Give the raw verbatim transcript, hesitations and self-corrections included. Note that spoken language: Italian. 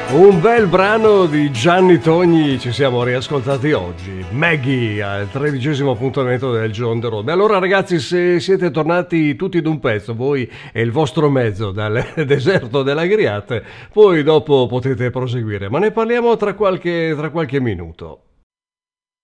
Un bel brano di Gianni Togni ci siamo riascoltati oggi. Maggie al tredicesimo appuntamento del Giorno de Road. Allora ragazzi, se siete tornati tutti d'un pezzo, voi e il vostro mezzo dal deserto dell'Agriate, poi dopo potete proseguire, ma ne parliamo tra qualche, tra qualche minuto.